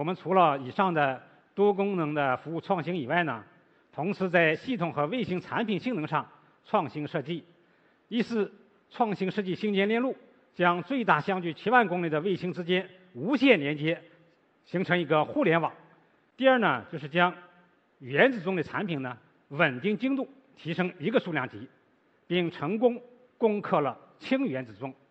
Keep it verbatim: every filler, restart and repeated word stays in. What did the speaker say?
们除了以上的多功能的服务创新以外呢，同时在系统和卫星产品性能上创新设计。一是创新设计星间链路，将最大相距七万公里的卫星之间无线连接，形成一个互联网。第二呢，就是将原子钟的产品呢稳定精度提升一个数量级，并成功攻克了氢原子钟。